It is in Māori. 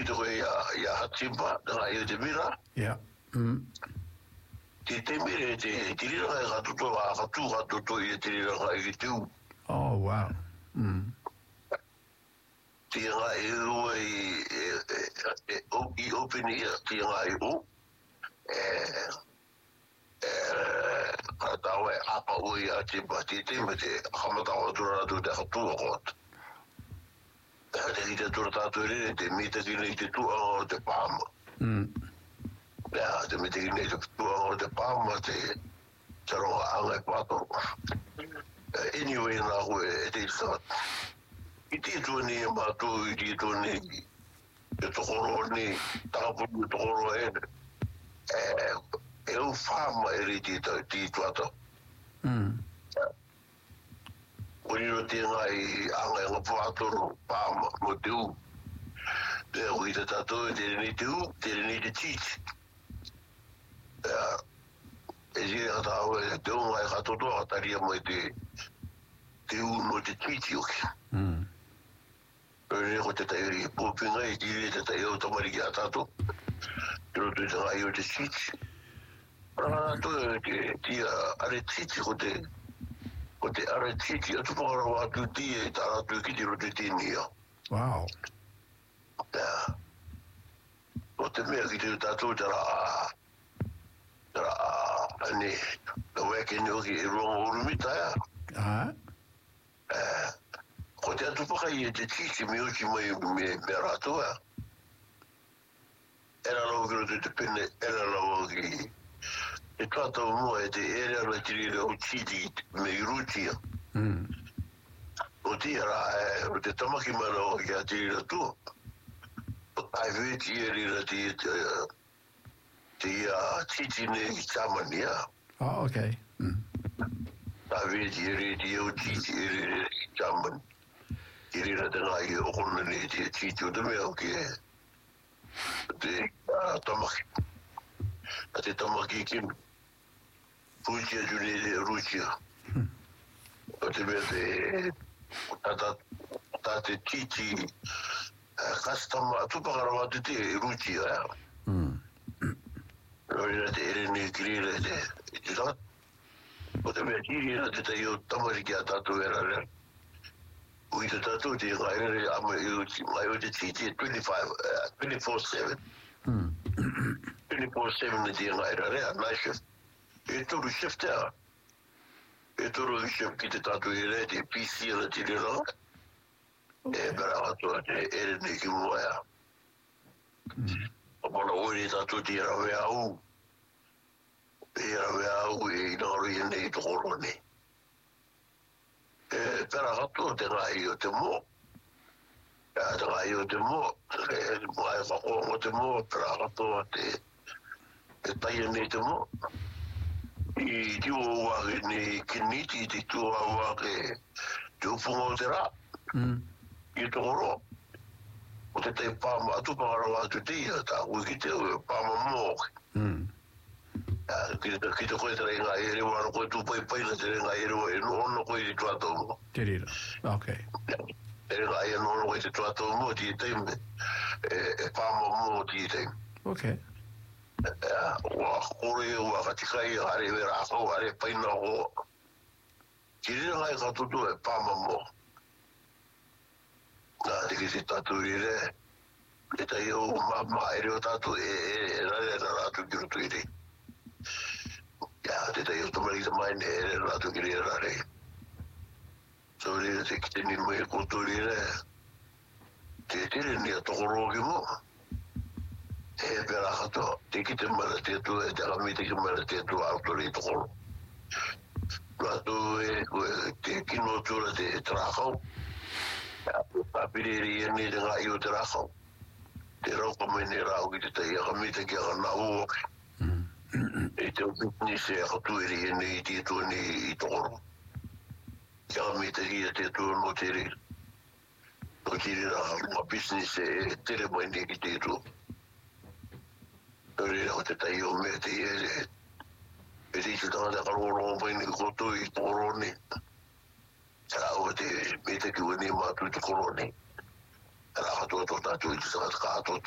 kita ko ya hatimba na ayo de mira Yeah. te mire te tira ga to ye tira ga i tu Oh, wow. tira i open here tira i o atawe apa o ya te mete hamata o dura do de hatu o te turta to re te mite ki te tu o te pam ya te mite ki te tu o te pam te taro anga pato anyway na ho te sa iti tu ni ma tu iti tu ni te horo ni ta pu tu horo eu fama ti tu ato Uri te ngai anga pato pam mo tu te ui te tato te ni te teach e je ata o te ngai hato to ataria mo te no te teach yo Uri ko te tai po pinga i te tai o tamari ki atato Pero te ngai o te teach Rana to te are teach ko te are titi atu pakara watu tia I tāra tu ki te rote tīnia. Wow. O te mea ki te tātou tara ane na weke ni oki e rongo urumita ko te atu pakai e te titi me uchi me ratua. Era lau ki rote te pene, era lau ki e tātou mua e te ere ala tiri o titi me irutia. O tia ra o te tamaki mana o ki a tiri ra tu. Ai veti e rira te titi ne I tamania. Oh, okay. Ai veti e rira o titi e rira I tamani. I rira te ngai o kona ne te titi o te mea o ki te tamaki. A te tamaki kimi. Rusia june Rusia. O te mea te te titi kastama tupakara watu te Rusia. Roi te ere ne kirira te rat. O te mea kirira te tai o tamari ki a tatu era rea. Ui te tatu te ngai ama mai o te titi 24/7. 24/7 te ngai rea night shift. E turu shift ea. E turu shift ki te tatu I re te PC ala tiri ranga. E pera atua te ere ne ki mua ea. O mana oi tatu te rawe au. E rawe au e inari e nei tokoro ne. E pera atua te ngai o te mo. E te ngai o te mo. E mai whako o te mo. Pera atua te taia nei te mo. I te ua ni kiniti te tua ke te upunga o te rā. I tokoro. O te te pāma atu pakara watu tia ta ui ki te pāma mōki. Ki te koe te renga ere wana koe tūpai paila te renga ere wa e ono koe te tuatou mo. Te rira. Okay. E renga e ono koe te tuatou mo ti teime. E pāma mō ti teime. Okay. Ua kore ua katikai are vera akau are paina ho kirira ngai katutu e pāma mo nā tiki si tatu ire e tai o mama ere o tatu e rare na ratu kirutu ire te tai o tamari ta mai ne ere ratu kiri rare so ire te kite ni mai kutu ire te tiri ni a tokoro ki mo e pera hato te kite mara te tu e te akamite ki mara te tu autori tokoro Rato te kino tura te trakau papiriri e ni te ngai o te rakau te rauka mai ne rau ki te tai akamite ki aka na uoki e te upitni se akatuiri e ni te tu ni I tokoro ki akamite ki te tu no te ri o tiri na business e tere mai ne ki te tu Rira o te tai o mea te e te tangata karoro mai ni koto I koroni. Tara o te me te ki wani mātu te koroni. Tara katua tō tātou I te tangata kātou